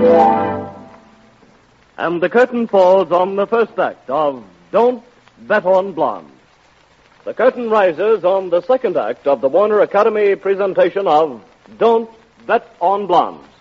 And the curtain falls on the first act of Don't Bet on Blonde. The curtain rises on the second act of the Warner Academy presentation of Don't Bet on Blonde.